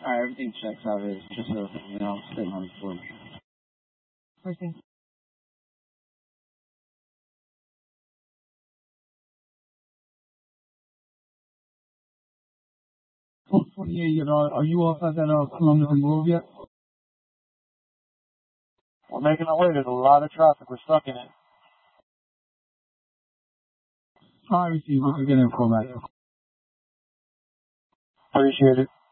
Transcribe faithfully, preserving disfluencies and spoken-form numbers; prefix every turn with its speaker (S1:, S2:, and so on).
S1: Alright, everything checks out. It's just a, you know, sitting on the floor.
S2: First thing. forty-eight, you know, are you off at that uh, Columbus and Grove yet?
S3: We're making our way. There's a lot of traffic. We're stuck in it.
S2: I receive. I'll get a call back.
S3: Appreciate it.